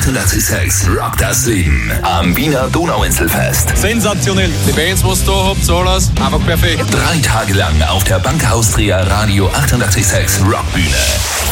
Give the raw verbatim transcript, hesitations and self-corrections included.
achtundachtzig Komma sechs Rock das Leben am Wiener Donauinselfest. Sensationell. Die Bands, die ihr da habt, alles einfach perfekt. Drei Tage lang auf der Bank Austria Radio achtundachtzig Komma sechs Rockbühne.